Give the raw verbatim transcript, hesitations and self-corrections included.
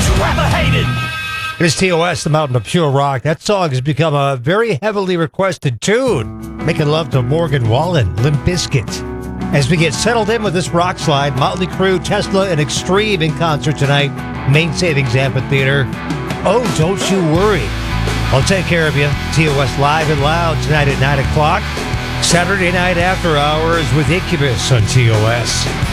rather hated. Here's T O S, The Mountain of Pure Rock. That song has become a very heavily requested tune, making love to Morgan Wallen, Limp Bizkit. As we get settled in with this rock slide, Motley Crue, Tesla, and Extreme in concert tonight, Main Savings Amphitheater. Oh, don't you worry. I'll take care of you. T O S Live and Loud tonight at nine o'clock. Saturday night after hours with Incubus on T O S.